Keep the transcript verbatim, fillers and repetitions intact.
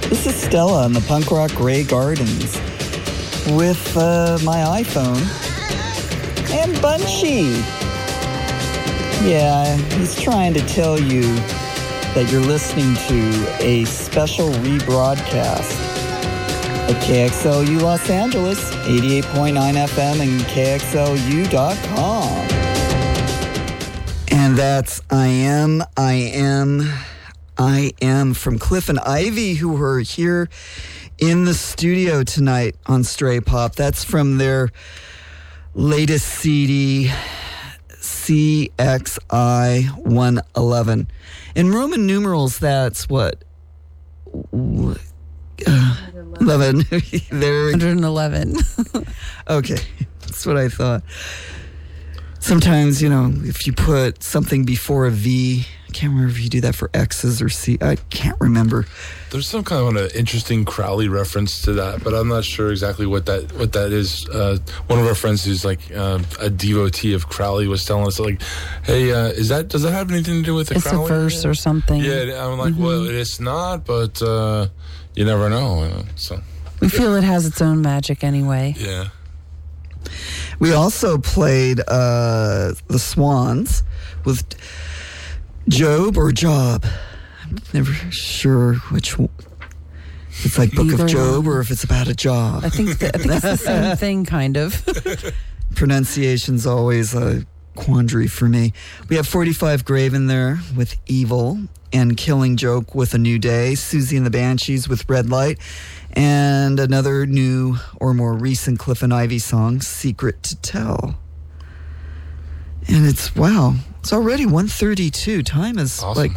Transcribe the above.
This is Stella in the Punk Rock Grey Gardens with uh, my iPhone and Bunchy. Yeah, he's trying to tell you that you're listening to a special rebroadcast at K X L U Los Angeles, eighty-eight point nine F M and K X L U dot com. And that's I Am, I Am, I Am from Cliff and Ivy, who are here in the studio tonight on Stray Pop. That's from their latest C D, C X I one eleven. In Roman numerals, that's what? Uh, eleven. There. one hundred eleven. Okay, that's what I thought. Sometimes, you know, if you put something before a V, I can't remember if you do that for X's or C. I can't remember. There's some kind of an interesting Crowley reference to that, but I'm not sure exactly what that what that is. Uh, one of our friends who's like uh, a devotee of Crowley was telling us, like, "Hey, uh, is that does that have anything to do with the it's Crowley?" It's a verse or something. Yeah, I'm like, mm-hmm. well, it's not, but uh, you never know. You know so we feel it has its own magic anyway. Yeah. We also played uh, the Swans with Job or Job. I'm never sure which one. It's like Book Either of Job one. Or if it's about a job. I think, the, I think it's the same thing, kind of. Pronunciation's always a quandary for me. We have forty-five Grave in there with Evil and Killing Joke with A New Day, Susie and the Banshees with Red Light, and another new or more recent Cliff and Ivy song, Secret to Tell. And it's, wow, it's already one thirty-two. Time is awesome. like